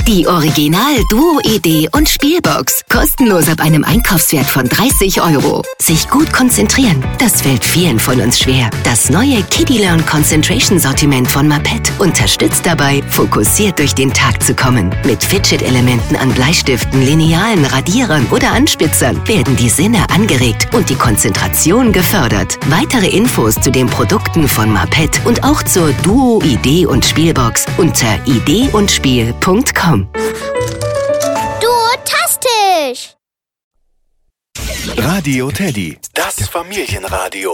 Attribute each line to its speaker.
Speaker 1: Die Original Duo Idee und Spielbox. Kostenlos ab einem Einkaufswert von 30 €. Sich gut konzentrieren, das fällt vielen von uns schwer. Das neue Kiddie Learn Concentration Sortiment von Maped unterstützt dabei, fokussiert durch den Tag zu kommen. Mit Fidget-Elementen an Bleistiften, Linealen, Radierern oder Anspitzern werden die Sinne angeregt und die Konzentration gefördert. Weitere Infos zu den Produkten von Maped und auch zur Duo Idee und Spielbox unter ideeundspiel.com.
Speaker 2: Duotastisch!
Speaker 3: Radio Teddy, das Familienradio.